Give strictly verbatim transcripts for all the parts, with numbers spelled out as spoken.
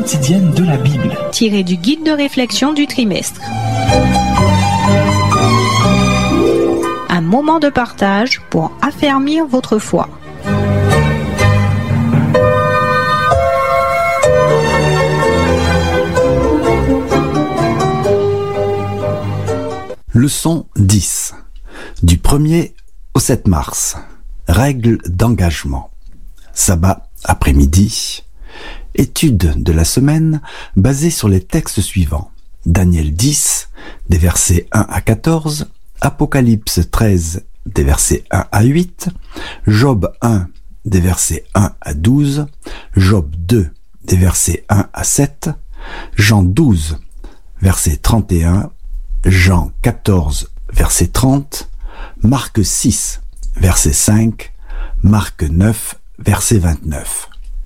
Quotidienne de la Bible. Tiré du guide de réflexion du trimestre. Un moment de partage pour affermir votre foi. Leçon dix. Du premier au sept mars. Règles d'engagement. Sabbat après-midi. Étude de la semaine basée sur les textes suivants. Daniel dix, des versets un à quatorze. Apocalypse treize, des versets un à huit. Job un, des versets un à douze. Job deux, des versets un à sept. Jean douze, verset trente et un. Jean quatorze, verset trente, Marc six, verset cinq, Marc neuf, verset vingt-neuf.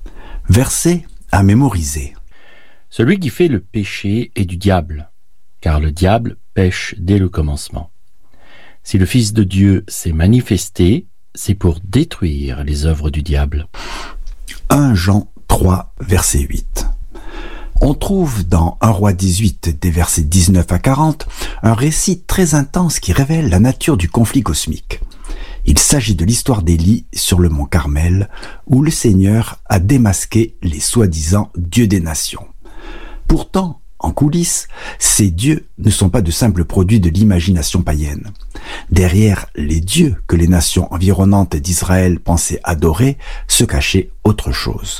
Verset à mémoriser. Celui qui fait le péché est du diable, car le diable pêche dès le commencement. Si le Fils de Dieu s'est manifesté, c'est pour détruire les œuvres du diable. premier Jean trois, verset huit. On trouve dans un roi dix-huit, des versets dix-neuf à quarante, un récit très intense qui révèle la nature du conflit cosmique. Il s'agit de l'histoire d'Élie sur le mont Carmel, où le Seigneur a démasqué les soi-disant dieux des nations. Pourtant, en coulisses, ces dieux ne sont pas de simples produits de l'imagination païenne. Derrière les dieux que les nations environnantes d'Israël pensaient adorer, se cachait autre chose.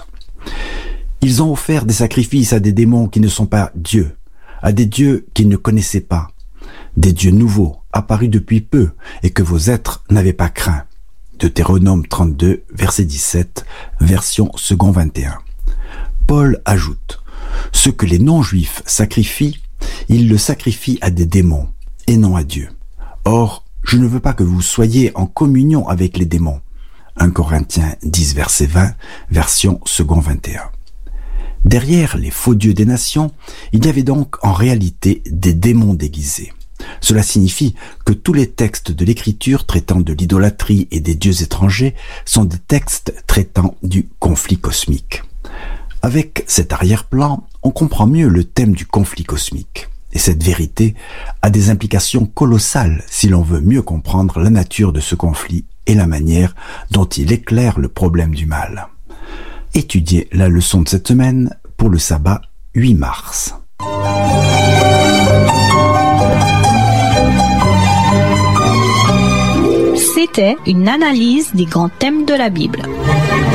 Ils ont offert des sacrifices à des démons qui ne sont pas dieux, à des dieux qu'ils ne connaissaient pas, des dieux nouveaux, apparus depuis peu et que vos êtres n'avaient pas craint. Deutéronome trente-deux, verset dix-sept, version second vingt et un. Paul ajoute, ce que les non-juifs sacrifient, ils le sacrifient à des démons et non à Dieu. Or, je ne veux pas que vous soyez en communion avec les démons. premier Corinthiens dix, verset vingt, version second vingt et un. Derrière les faux dieux des nations, il y avait donc en réalité des démons déguisés. Cela signifie que tous les textes de l'Écriture traitant de l'idolâtrie et des dieux étrangers sont des textes traitant du conflit cosmique. Avec cet arrière-plan, on comprend mieux le thème du conflit cosmique. Et cette vérité a des implications colossales si l'on veut mieux comprendre la nature de ce conflit et la manière dont il éclaire le problème du mal. Étudiez la leçon de cette semaine pour le sabbat huit mars. C'était une analyse des grands thèmes de la Bible.